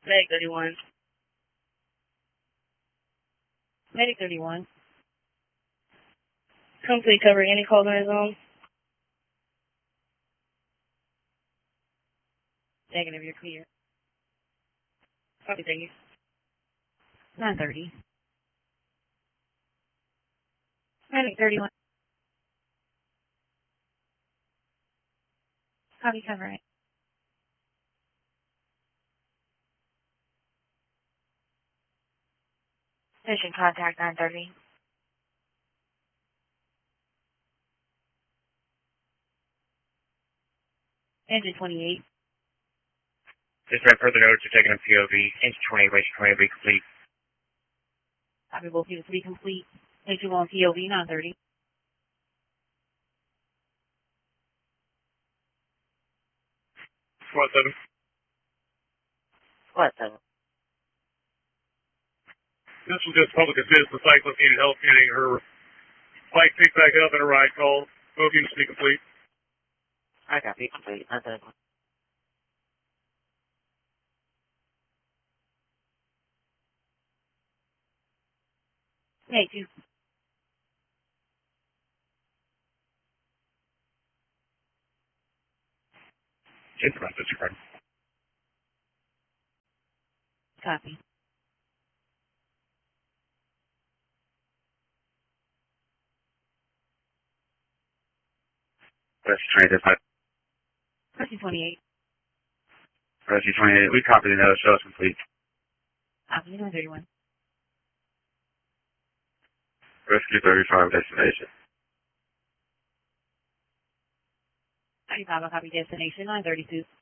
Medic 31. Medic 31. Complete cover. Any calls on his own? Negative, you're clear. Copy, thank you. 930. Medic 31. Copy, covering. Mission contact 930. Engine 28. Dispatch further notice you're taking a POV. Engine 28, Engine 28 complete. Copy, both units to be complete. Engine 1 POV 930. Squad 7. Squad 7. This was just public assist. The cyclist needed help getting her bike picked back up and a ride call. Both units to be complete. I copy, complete. 930. Hey, 2. Just about this, your friend. Copy. Rescue 28, Rescue 28. Rescue 28. We copied the notice. Show is complete. Copy, 931. Rescue 35 destination. 35, I'll copy destination 932.